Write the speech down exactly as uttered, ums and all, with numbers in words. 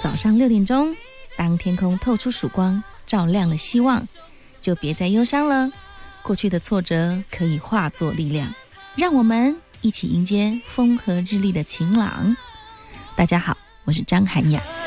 早上六点钟，当天空透出曙光，照亮了希望，就别再忧伤了。过去的挫折可以化作力量，让我们一起迎接风和日丽的晴朗。大家好，我是张涵雅。